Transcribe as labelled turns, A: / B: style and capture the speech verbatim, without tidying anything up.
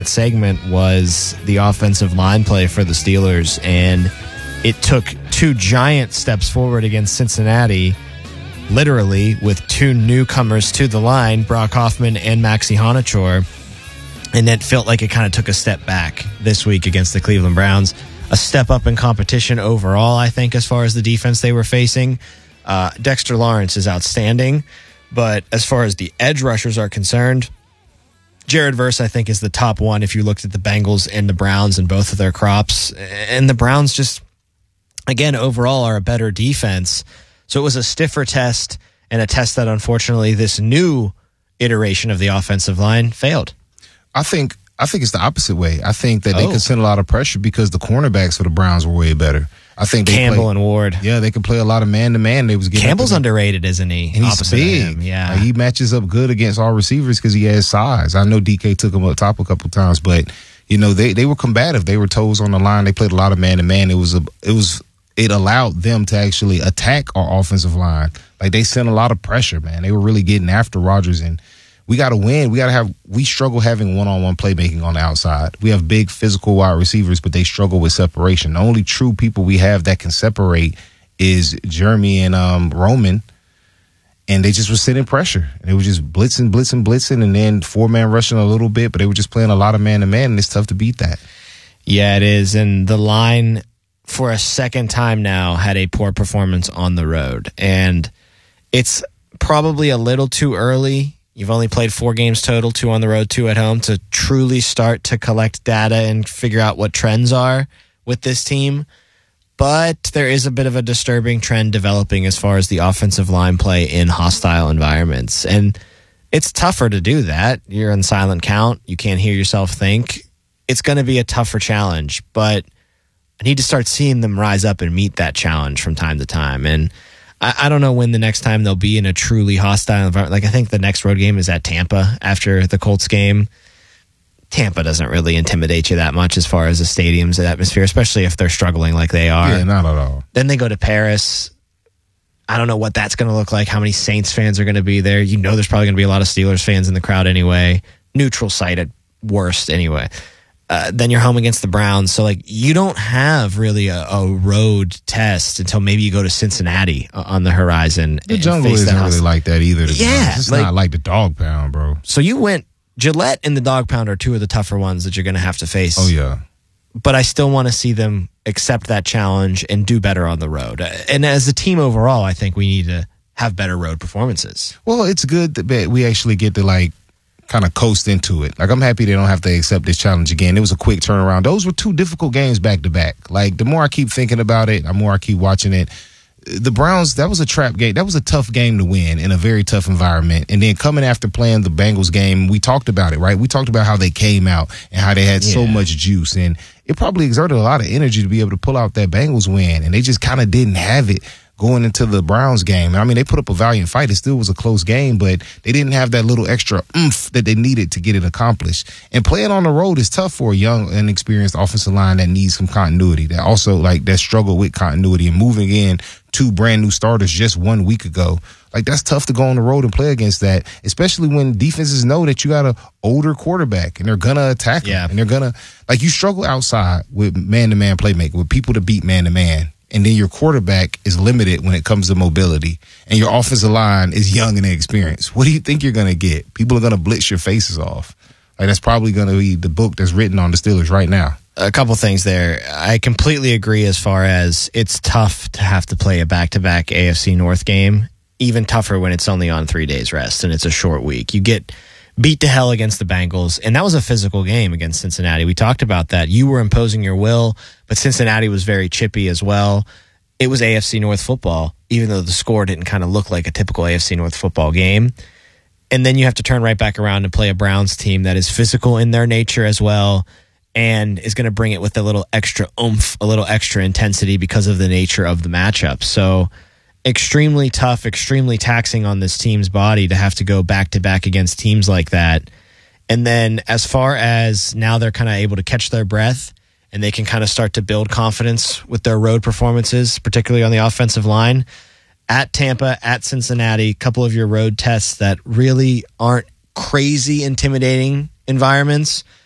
A: segment was the offensive line play for the Steelers, and it took two giant steps forward against Cincinnati, literally with two newcomers to the line, Brock Hoffman and Maxi Honachor, and it felt like it kind of took a step back this week against the Cleveland Browns. A step up in competition overall, I think, as far as the defense they were facing. Uh, Dexter Lawrence is outstanding, but as far as the edge rushers are concerned, Jared Verse, I think, is the top one if you looked at the Bengals and the Browns and both of their crops. And the Browns just, again, overall are a better defense. So it was a stiffer test and a test that, unfortunately, this new iteration of the offensive line failed.
B: I think I think it's the opposite way. I think that
A: Oh.
B: they could send a lot of pressure because the cornerbacks for the Browns were way better. I think they
A: Campbell
B: play,
A: and Ward.
B: Yeah, they could play a lot of man-to-man. They was getting
A: Campbell's underrated, isn't he?
B: And he's
A: Opposite
B: big.
A: of him. Yeah.
B: Like, he matches up good against all receivers because he has size. I know D K took him up top a couple times, but you know they, they were combative. They were toes on the line. They played a lot of man-to-man. It was a it was it allowed them to actually attack our offensive line. Like, they sent a lot of pressure, man. They were really getting after Rodgers, and we got to win. We got to have. We struggle having one-on-one playmaking on the outside. We have big physical wide receivers, but they struggle with separation. The only true people we have that can separate is Jeremy and um, Roman, and they just were sitting pressure. And they were just blitzing, blitzing, blitzing, and then four-man rushing a little bit, but they were just playing a lot of man-to-man, and it's tough to beat that.
A: Yeah, it is. And the line, for a second time now, had a poor performance on the road. And it's probably a little too early. You've only played four games total, two on the road, two at home, to truly start to collect data and figure out what trends are with this team. But there is a bit of a disturbing trend developing as far as the offensive line play in hostile environments. And it's tougher to do that. You're on silent count. You can't hear yourself think. It's going to be a tougher challenge, but I need to start seeing them rise up and meet that challenge from time to time. And I, I don't know when the next time they'll be in a truly hostile environment. Like, I think the next road game is at Tampa after the Colts game. Tampa doesn't really intimidate you that much as far as the stadium's atmosphere, especially if they're struggling like they are.
B: Yeah, not at all.
A: Then they go to Paris. I don't know what that's going to look like, how many Saints fans are going to be there. You know there's probably going to be a lot of Steelers fans in the crowd anyway. Neutral site at worst anyway. Uh, then you're home against the Browns. So, like, you don't have really a, a road test until maybe you go to Cincinnati on the horizon.
B: The jungle isn't really like that either.
A: Yeah.
B: It's
A: like,
B: not like the dog pound, bro.
A: So you went, Gillette and the dog pound are two of the tougher ones that you're going to have to face.
B: Oh, yeah.
A: But I still want to see them accept that challenge and do better on the road. And as a team overall, I think we need to have better road performances.
B: Well, it's good that we actually get to, like, kind of coast into it. Like, I'm happy they don't have to accept this challenge again. It was a quick turnaround. Those were two difficult games back to back. Like, the more I keep thinking about it, the more I keep watching it. The Browns, that was a trap game. That was a tough game to win in a very tough environment. And then coming after playing the Bengals game, we talked about it, right? We talked about how they came out and how they had yeah. so much juice. And it probably exerted a lot of energy to be able to pull out that Bengals win. And they just kind of didn't have it going into the Browns game. I mean, they put up a valiant fight. It still was a close game, but they didn't have that little extra oomph that they needed to get it accomplished. And playing on the road is tough for a young, inexperienced offensive line that needs some continuity, that also, like, that struggle with continuity and moving in two brand new starters just one week ago. Like, that's tough to go on the road and play against that, especially when defenses know that you got an older quarterback and they're going to attack
A: yeah.
B: him. And they're going to, like, you struggle outside with man-to-man playmaking, with people to beat man-to-man. And then your quarterback is limited when it comes to mobility. And your offensive line is young and inexperienced. What do you think you're going to get? People are going to blitz your faces off. Like, that's probably going to be the book that's written on the Steelers right now.
A: A couple things there. I completely agree as far as it's tough to have to play a back-to-back A F C North game. Even tougher when it's only on three days rest and it's a short week. You get beat to hell against the Bengals, and that was a physical game against Cincinnati. We talked about that. You were imposing your will, but Cincinnati was very chippy as well. It was A F C North football, even though the score didn't kind of look like a typical A F C North football game. And then you have to turn right back around and play a Browns team that is physical in their nature as well and is going to bring it with a little extra oomph, a little extra intensity because of the nature of the matchup. So extremely tough, extremely taxing on this team's body to have to go back-to-back against teams like that. And then as far as now they're kind of able to catch their breath and they can kind of start to build confidence with their road performances, particularly on the offensive line, at Tampa, at Cincinnati, a couple of your road tests that really aren't crazy intimidating environments.